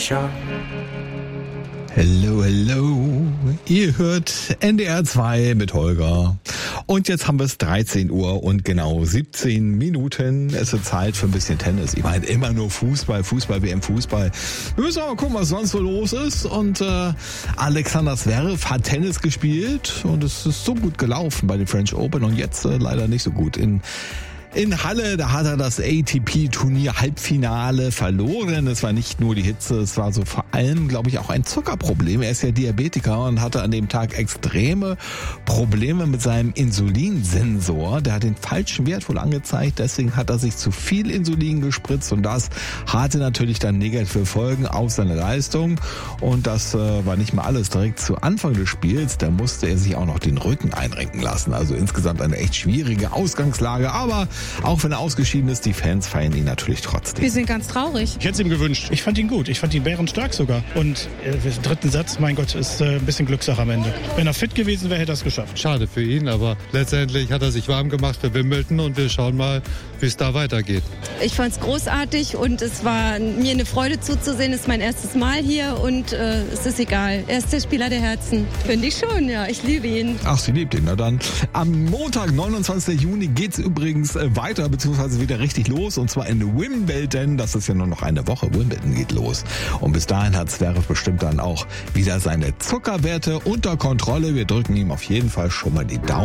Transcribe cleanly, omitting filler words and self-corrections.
Hello, hello. Ihr hört NDR 2 mit Holger. Und jetzt haben wir es 13 Uhr und genau 17 Minuten. Es wird Zeit für ein bisschen Tennis. Ich meine, immer nur Fußball, WM, Fußball. Wir müssen aber gucken, was sonst so los ist. Und Alexander Zverev hat Tennis gespielt und es ist so gut gelaufen bei den French Open und jetzt leider nicht so gut. In Halle, da hat er das ATP-Turnier Halbfinale verloren. Es war nicht nur die Hitze, es war so vor allem, glaube ich, auch ein Zuckerproblem. Er ist ja Diabetiker und hatte an dem Tag extreme Probleme mit seinem Insulinsensor. Der hat den falschen Wert wohl angezeigt, deswegen hat er sich zu viel Insulin gespritzt und das hatte natürlich dann negative Folgen auf seine Leistung. Und das war nicht mal alles. Direkt zu Anfang des Spiels, da musste er sich auch noch den Rücken einrenken lassen. Also insgesamt eine echt schwierige Ausgangslage, aber auch wenn er ausgeschieden ist, die Fans feiern ihn natürlich trotzdem. Wir sind ganz traurig. Ich hätte es ihm gewünscht. Ich fand ihn gut. Ich fand ihn bärenstark sogar. Und den dritten Satz, mein Gott, ist ein bisschen Glückssache am Ende. Wenn er fit gewesen wäre, hätte er es geschafft. Schade für ihn, aber letztendlich hat er sich warm gemacht für Wimbledon und wir schauen mal, wie es da weitergeht. Ich fand es großartig und es war mir eine Freude zuzusehen. Es ist mein erstes Mal hier und es ist egal. Er ist der Spieler der Herzen. Finde ich schon, ja. Ich liebe ihn. Ach, sie liebt ihn. Na dann. Am Montag, 29. Juni, geht's übrigens weiter, beziehungsweise wieder richtig los, und zwar in Wimbledon. Das ist ja nur noch eine Woche. Wimbledon geht los. Und bis dahin hat Zverev bestimmt dann auch wieder seine Zuckerwerte unter Kontrolle. Wir drücken ihm auf jeden Fall schon mal die Daumen.